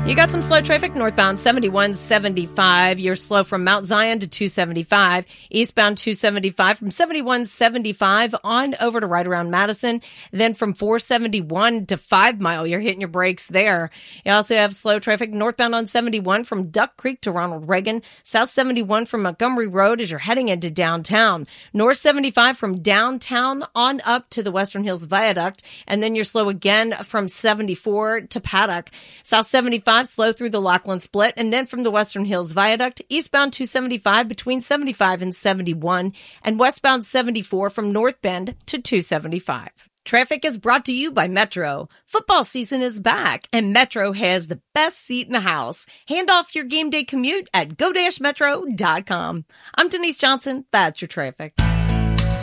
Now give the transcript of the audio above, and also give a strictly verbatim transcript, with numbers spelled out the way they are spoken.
You got some slow traffic northbound seventy-one seventy-five. You're slow from Mount Zion to two seventy-five. Eastbound two seventy-five from seventy-one seventy-five on over to right around Madison. Then from four seventy-one to five Mile, you're hitting your brakes there. You also have slow traffic northbound on seventy-one from Duck Creek to Ronald Reagan. South seventy-one from Montgomery Road as you're heading into downtown. North seventy-five from downtown on up to the Western Hills Viaduct. And then you're slow again from seventy-four to Paddock. South seventy-five slow through the Lachlan Split, and then from the Western Hills Viaduct, eastbound two seventy-five between seventy-five and seventy-one, and westbound seventy-four from North Bend to two seventy-five. Traffic is brought to you by Metro. Football season is back, and Metro has the best seat in the house. Hand off your game day commute at go dash metro dot com. I'm Denise Johnson. That's your traffic.